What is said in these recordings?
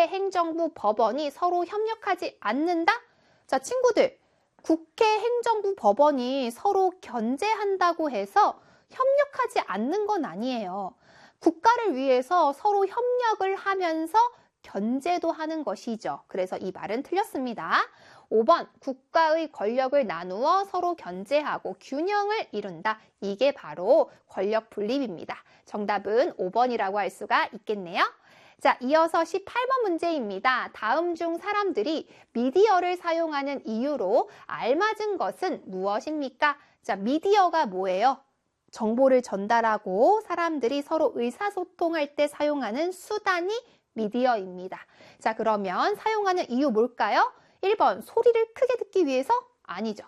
행정부, 법원이 서로 협력하지 않는다? 자, 친구들, 국회, 행정부, 법원이 서로 견제한다고 해서 협력하지 않는 건 아니에요. 국가를 위해서 서로 협력을 하면서 견제도 하는 것이죠. 그래서 이 말은 틀렸습니다. 5번, 국가의 권력을 나누어 서로 견제하고 균형을 이룬다. 이게 바로 권력 분립입니다. 정답은 5번이라고 할 수가 있겠네요. 자, 이어서 18번 문제입니다. 다음 중 사람들이 미디어를 사용하는 이유로 알맞은 것은 무엇입니까? 자, 미디어가 뭐예요? 정보를 전달하고 사람들이 서로 의사소통할 때 사용하는 수단이 미디어입니다. 자, 그러면 사용하는 이유 뭘까요? 1번, 소리를 크게 듣기 위해서? 아니죠.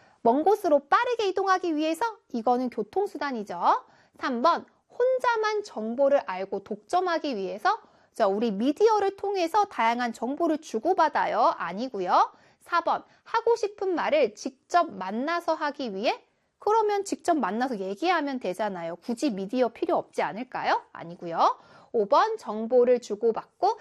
먼 곳으로 빠르게 이동하기 위해서? 이거는 교통수단이죠. 3번, 혼자만 정보를 알고 독점하기 위해서? 자, 우리 미디어를 통해서 다양한 정보를 주고받아요. 아니고요. 4번, 하고 싶은 말을 직접 만나서 하기 위해? 그러면 직접 만나서 얘기하면 되잖아요. 굳이 미디어 필요 없지 않을까요? 아니고요. 5번, 정보를 주고받고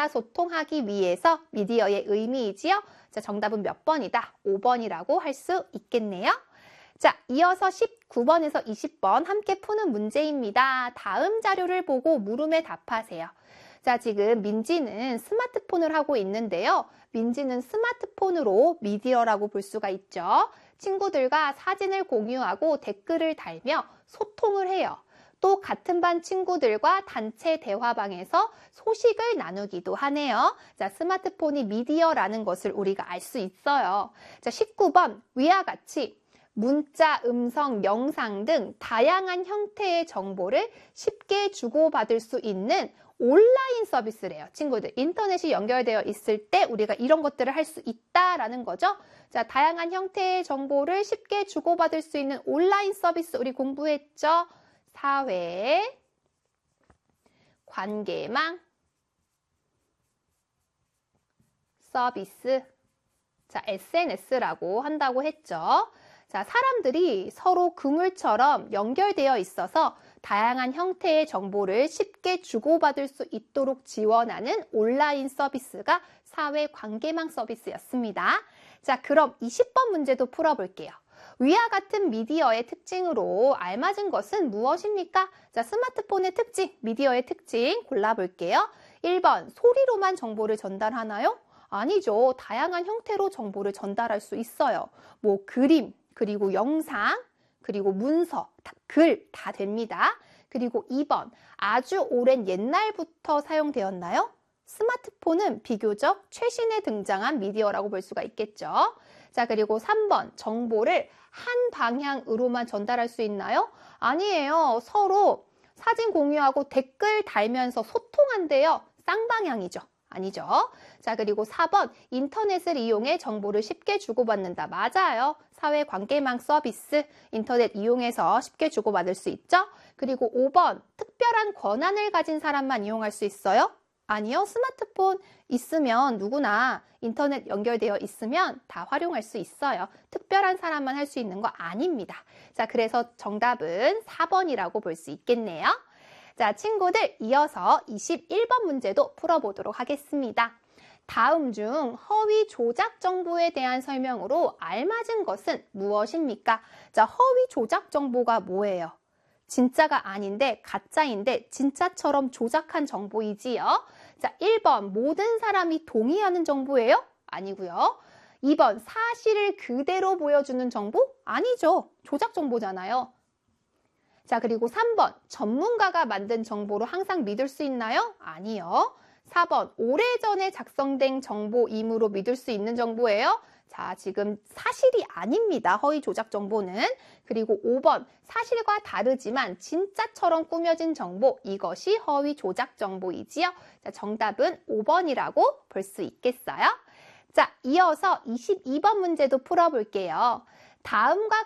의사소통하기 위해서 미디어의 의미이지요. 자, 정답은 몇 번이다? 5번이라고 할 수 있겠네요. 자, 이어서 19번에서 20번 함께 푸는 문제입니다. 다음 자료를 보고 물음에 답하세요. 자, 지금 민지는 스마트폰을 하고 있는데요. 민지는 스마트폰으로 미디어라고 볼 수가 있죠. 친구들과 사진을 공유하고 댓글을 달며 소통을 해요. 또 같은 반 친구들과 단체 대화방에서 소식을 나누기도 하네요. 자, 스마트폰이 미디어라는 것을 우리가 알 수 있어요. 자, 19번, 위와 같이 문자, 음성, 영상 등 다양한 형태의 정보를 쉽게 주고받을 수 있는 온라인 서비스래요. 친구들, 인터넷이 연결되어 있을 때 우리가 이런 것들을 할 수 있다라는 거죠. 자, 다양한 형태의 정보를 쉽게 주고받을 수 있는 온라인 서비스 우리 공부했죠. 사회, 관계망, 서비스. 자, SNS라고 한다고 했죠. 자, 사람들이 서로 그물처럼 연결되어 있어서 다양한 형태의 정보를 쉽게 주고받을 수 있도록 지원하는 온라인 서비스가 사회관계망 서비스였습니다. 자, 그럼 20번 문제도 풀어볼게요. 위와 같은 미디어의 특징으로 알맞은 것은 무엇입니까? 자, 스마트폰의 특징, 미디어의 특징 골라볼게요. 1번, 소리로만 정보를 전달하나요? 아니죠. 다양한 형태로 정보를 전달할 수 있어요. 뭐 그림, 그리고 영상, 그리고 문서, 글 다 됩니다. 그리고 2번, 아주 오랜 옛날부터 사용되었나요? 스마트폰은 비교적 최신에 등장한 미디어라고 볼 수가 있겠죠. 자, 그리고 3번, 정보를 한 방향으로만 전달할 수 있나요? 아니에요. 서로 사진 공유하고 댓글 달면서 소통한대요. 쌍방향이죠. 아니죠. 자, 그리고 4번, 인터넷을 이용해 정보를 쉽게 주고받는다. 맞아요. 사회관계망 서비스, 인터넷 이용해서 쉽게 주고받을 수 있죠. 그리고 5번, 특별한 권한을 가진 사람만 이용할 수 있어요? 아니요. 스마트폰 있으면 누구나 인터넷 연결되어 있으면 다 활용할 수 있어요. 특별한 사람만 할 수 있는 거 아닙니다. 자, 그래서 정답은 4번이라고 볼 수 있겠네요. 자, 친구들, 이어서 21번 문제도 풀어보도록 하겠습니다. 다음 중 허위 조작 정보에 대한 설명으로 알맞은 것은 무엇입니까? 자, 허위 조작 정보가 뭐예요? 진짜가 아닌데 가짜인데 진짜처럼 조작한 정보이지요. 자, 1번, 모든 사람이 동의하는 정보예요? 아니고요. 2번, 사실을 그대로 보여주는 정보? 아니죠. 조작 정보잖아요. 자, 그리고 3번, 전문가가 만든 정보로 항상 믿을 수 있나요? 아니요. 4번, 오래전에 작성된 정보이므로 믿을 수 있는 정보예요? 자, 지금 사실이 아닙니다. 허위 조작 정보는. 그리고 5번, 사실과 다르지만 진짜처럼 꾸며진 정보, 이것이 허위 조작 정보이지요. 자, 정답은 5번이라고 볼 수 있겠어요? 자, 이어서 22번 문제도 풀어볼게요. 다음과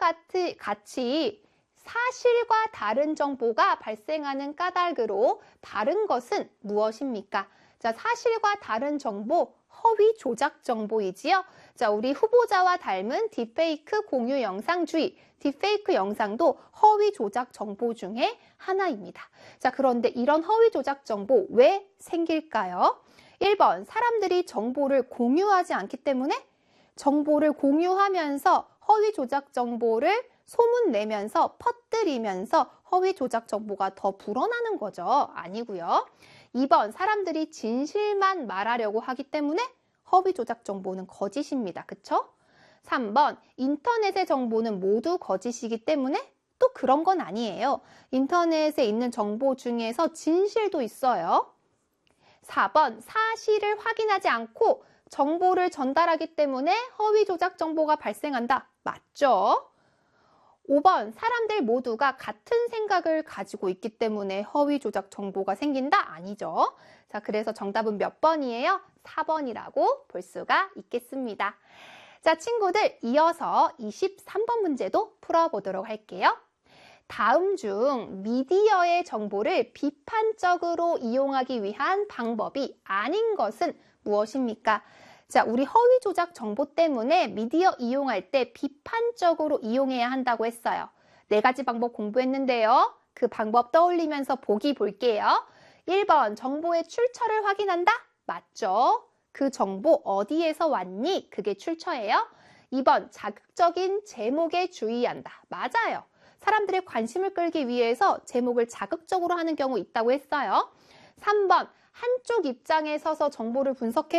같이 사실과 다른 정보가 발생하는 까닭으로 다른 것은 무엇입니까? 자, 사실과 다른 정보, 허위 조작 정보이지요. 자, 우리 후보자와 닮은 딥페이크 공유 영상주의, 딥페이크 영상도 허위 조작 정보 중에 하나입니다. 자, 그런데 이런 허위 조작 정보 왜 생길까요? 1번, 사람들이 정보를 공유하지 않기 때문에 정보를 공유하면서 허위 조작 정보를 소문내면서 퍼뜨리면서 허위 조작 정보가 더 불어나는 거죠. 아니고요. 2번, 사람들이 진실만 말하려고 하기 때문에 허위 조작 정보는 거짓입니다. 그쵸? 3번, 인터넷의 정보는 모두 거짓이기 때문에 또 그런 건 아니에요. 인터넷에 있는 정보 중에서 진실도 있어요. 4번, 사실을 확인하지 않고 정보를 전달하기 때문에 허위 조작 정보가 발생한다. 맞죠? 5번, 사람들 모두가 같은 생각을 가지고 있기 때문에 허위 조작 정보가 생긴다? 아니죠. 자, 그래서 정답은 몇 번이에요? 4번이라고 볼 수가 있겠습니다. 자, 친구들, 이어서 23번 문제도 풀어보도록 할게요. 다음 중 미디어의 정보를 비판적으로 이용하기 위한 방법이 아닌 것은 무엇입니까? 자, 우리 허위 조작 정보 때문에 미디어 이용할 때 비판적으로 이용해야 한다고 했어요. 4가지 방법 공부했는데요. 그 방법 떠올리면서 보기 볼게요. 1번, 정보의 출처를 확인한다? 맞죠? 그 정보 어디에서 왔니? 그게 출처예요. 2번, 자극적인 제목에 주의한다. 맞아요. 사람들의 관심을 끌기 위해서 제목을 자극적으로 하는 경우 있다고 했어요. 3번, 한쪽 입장에 서서 정보를 분석해요?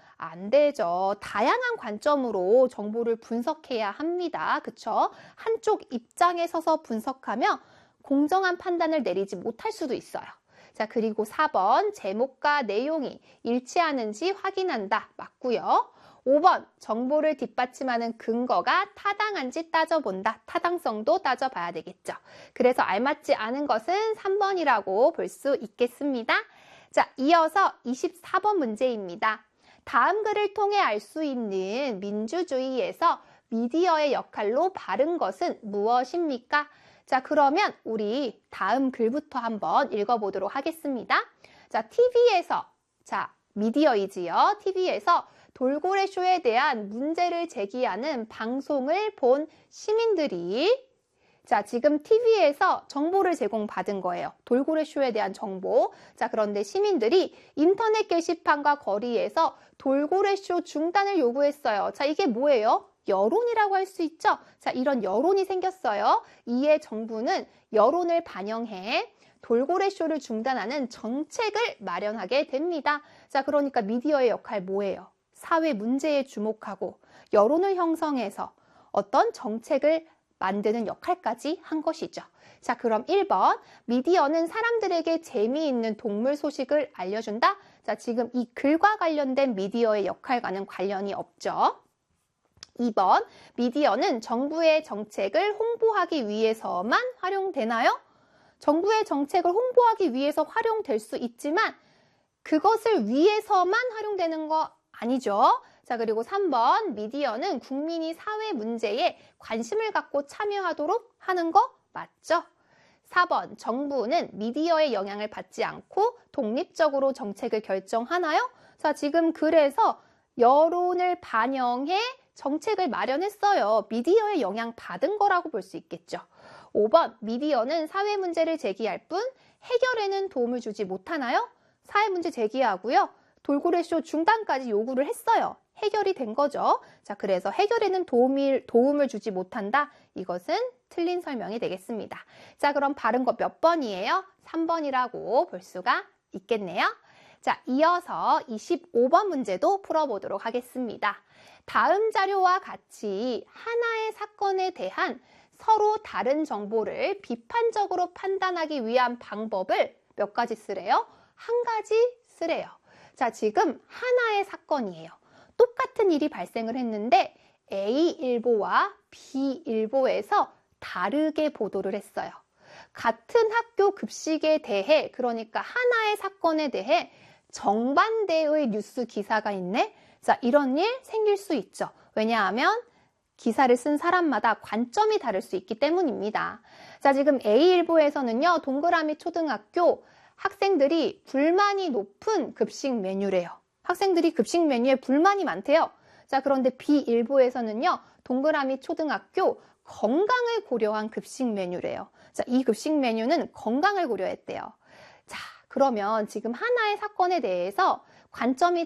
안 되죠. 다양한 관점으로 정보를 분석해야 합니다. 그쵸? 한쪽 입장에 서서 분석하면 공정한 판단을 내리지 못할 수도 있어요. 자, 그리고 4번, 제목과 내용이 일치하는지 확인한다. 맞고요. 5번, 정보를 뒷받침하는 근거가 타당한지 따져본다. 타당성도 따져봐야 되겠죠. 그래서 알맞지 않은 것은 3번이라고 볼 수 있겠습니다. 자, 이어서 24번 문제입니다. 다음 글을 통해 알 수 있는 민주주의에서 미디어의 역할로 바른 것은 무엇입니까? 자, 그러면 우리 다음 글부터 한번 읽어보도록 하겠습니다. 자, TV에서, 자, 미디어이지요. TV에서 돌고래 쇼에 대한 문제를 제기하는 방송을 본 시민들이, 자, 지금 TV에서 정보를 제공받은 거예요. 돌고래 쇼에 대한 정보. 자, 그런데 시민들이 인터넷 게시판과 거리에서 돌고래 쇼 중단을 요구했어요. 자, 이게 뭐예요? 여론이라고 할 수 있죠? 자, 이런 여론이 생겼어요. 이에 정부는 여론을 반영해 돌고래 쇼를 중단하는 정책을 마련하게 됩니다. 자, 그러니까 미디어의 역할 뭐예요? 사회 문제에 주목하고 여론을 형성해서 어떤 정책을 만드는 역할까지 한 것이죠. 자, 그럼 1번, 미디어는 사람들에게 재미있는 동물 소식을 알려준다? 자, 지금 이 글과 관련된 미디어의 역할과는 관련이 없죠. 2번, 미디어는 정부의 정책을 홍보하기 위해서만 활용되나요? 정부의 정책을 홍보하기 위해서 활용될 수 있지만 그것을 위해서만 활용되는 거 아니죠. 자, 그리고 3번, 미디어는 국민이 사회 문제에 관심을 갖고 참여하도록 하는 거 맞죠? 4번, 정부는 미디어의 영향을 받지 않고 독립적으로 정책을 결정하나요? 자, 지금 글에서 여론을 반영해 정책을 마련했어요. 미디어의 영향 받은 거라고 볼 수 있겠죠. 5번, 미디어는 사회 문제를 제기할 뿐 해결에는 도움을 주지 못하나요? 사회 문제 제기하고요. 돌고래 쇼 중단까지 요구를 했어요. 해결이 된 거죠. 자, 그래서 해결에는 도움을 주지 못한다. 이것은 틀린 설명이 되겠습니다. 자, 그럼 바른 거 몇 번이에요? 3번이라고 볼 수가 있겠네요. 자, 이어서 25번 문제도 풀어보도록 하겠습니다. 다음 자료와 같이 하나의 사건에 대한 서로 다른 정보를 비판적으로 판단하기 위한 방법을 몇 가지 쓰래요? 한 가지 쓰래요. 자, 지금 하나의 사건이에요. 똑같은 일이 발생을 했는데 A일보와 B일보에서 다르게 보도를 했어요. 같은 학교 급식에 대해, 그러니까 하나의 사건에 대해 정반대의 뉴스 기사가 있네? 자, 이런 일 생길 수 있죠. 왜냐하면 기사를 쓴 사람마다 관점이 다를 수 있기 때문입니다. 자, 지금 A일보에서는요, 동그라미 초등학교 학생들이 불만이 높은 급식 메뉴래요. 학생들이 급식 메뉴에 불만이 많대요. 자, 그런데 B일보에서는요, 동그라미 초등학교 건강을 고려한 급식 메뉴래요. 자, 이 급식 메뉴는 건강을 고려했대요. 자, 그러면 지금 하나의 사건에 대해서 관점이